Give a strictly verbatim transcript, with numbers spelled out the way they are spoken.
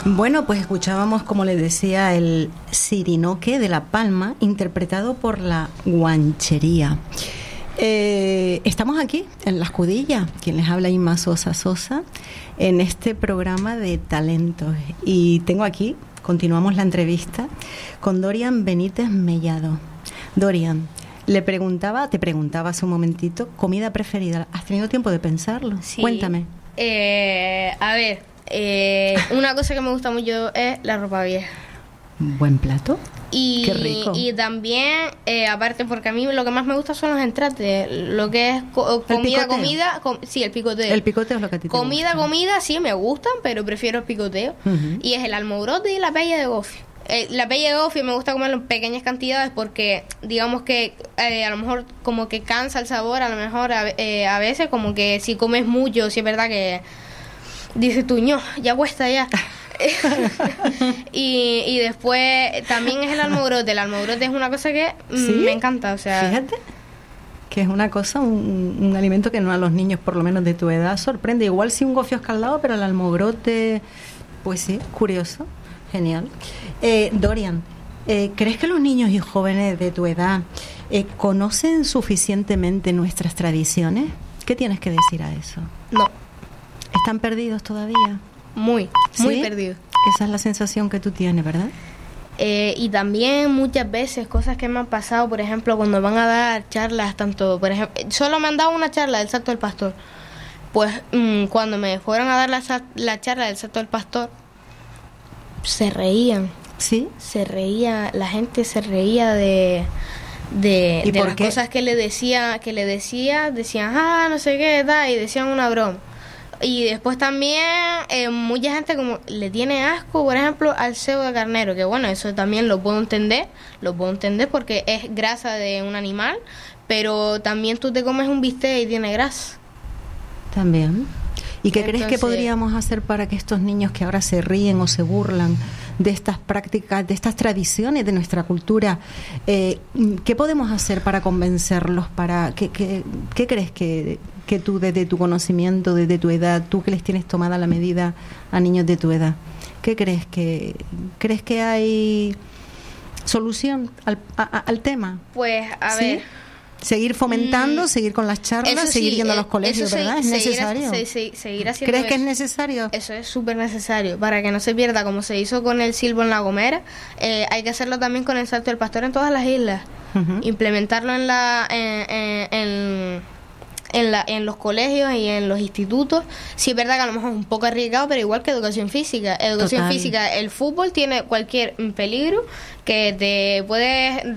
Bueno, pues escuchábamos, como les decía, el Sirinoque de La Palma, interpretado por la Guanchería. Eh, estamos aquí, en La Escudilla, quien les habla, Inma Sosa Sosa, en este programa de talentos. Y tengo aquí, continuamos la entrevista, con Dorian Benítez Mellado. Dorian, le preguntaba, te preguntaba hace un momentito, comida preferida. ¿Has tenido tiempo de pensarlo? Sí. Cuéntame. Eh, a ver, eh, una cosa que me gusta mucho es la ropa vieja. Buen plato. Y, Qué rico. y también, eh, aparte, porque a mí lo que más me gusta son los entrates, lo que es co- comida, picoteo. comida, com- sí, el picoteo. El picoteo es lo que a ti te Comida, gusta. comida, sí, me gustan, pero prefiero el picoteo. Uh-huh. Y es el almorote y la pella de gofio. Eh, la pella de gofio me gusta comerlo en pequeñas cantidades porque, digamos que eh, a lo mejor como que cansa el sabor, a lo mejor a, eh, a veces como que si comes mucho, si es verdad que dices tú, no, ya cuesta ya. y, y después también es el almorote. El almorote es una cosa que mm, ¿Sí? me encanta, o sea... Fíjate que es una cosa, un, un alimento que no a los niños, por lo menos de tu edad, sorprende. Igual si un gofio escaldado, pero el almogrote, pues sí, curioso, genial. Eh, Dorian, eh, ¿crees que los niños y jóvenes de tu edad eh, conocen suficientemente nuestras tradiciones? ¿Qué tienes que decir a eso? No, ¿Están perdidos todavía? muy, muy ¿Sí? perdido. Esa es la sensación que tú tienes, ¿verdad? Eh, y también muchas veces cosas que me han pasado, por ejemplo, cuando van a dar charlas, tanto, por ejemplo, solo me han dado una charla del Salto del Pastor. Pues mm, cuando me fueron a dar la, sa- la charla del Salto del Pastor, se reían, ¿Sí? se reía, la gente se reía de de, ¿Y de por las qué? cosas que le decía, que le decía, decían, ah, no sé qué, da, y decían una broma. Y después también eh, mucha gente como le tiene asco, por ejemplo, al cebo de carnero, que bueno, eso también lo puedo entender, lo puedo entender porque es grasa de un animal, pero también tú te comes un bistec y tiene grasa. También. ¿Y qué crees que Entonces- podríamos hacer para que estos niños que ahora se ríen o se burlan de estas prácticas, de estas tradiciones de nuestra cultura, eh, qué podemos hacer para convencerlos? Para ¿Qué, qué, qué crees que, que tú, desde tu conocimiento, desde tu edad, tú que les tienes tomada la medida a niños de tu edad, qué crees que crees que hay solución al, a- a- al tema? Pues, a ¿Sí? ver... Seguir fomentando, Mm, seguir con las charlas, eso sí, seguir yendo a eh, los colegios, eso sí, ¿verdad? ¿Es seguir, necesario? se- se- seguir haciendo ¿Crees que es eso. necesario? Eso es súper necesario para que no se pierda, como se hizo con el silbo en La Gomera. Eh, hay que hacerlo también con el Salto del Pastor en todas las islas. Ujú. Implementarlo en la en, en, en, en la en los colegios y en los institutos. Sí es verdad que a lo mejor es un poco arriesgado, pero igual que educación física. Educación Total. física, el fútbol tiene cualquier peligro que te puede